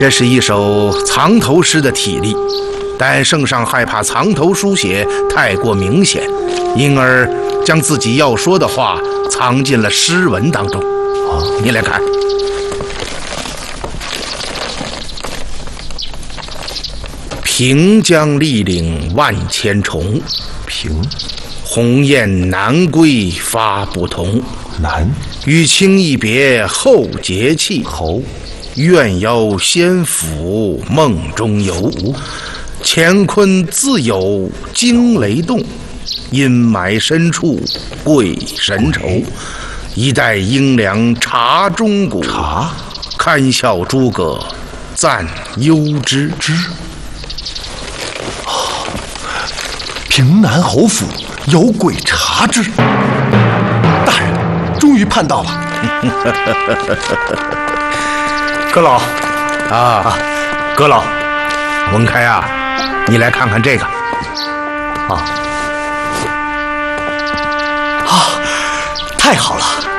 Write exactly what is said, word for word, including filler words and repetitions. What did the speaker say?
这是一首藏头诗的体例，但圣上害怕藏头书写太过明显，因而将自己要说的话藏进了诗文当中。你来看，平江立岭万千重， 平鸿雁南归发不同。 南与卿一别后节气， 侯愿邀先府梦中游。乾坤自有惊雷动，阴霾深处贵神愁。一代英良察钟鼓， 察堪笑诸葛赞幽之。 之。平南侯府有鬼察之。大人，终于盼到了。 阁老啊， 阁老文开啊，你来看看这个。 啊啊，太好了！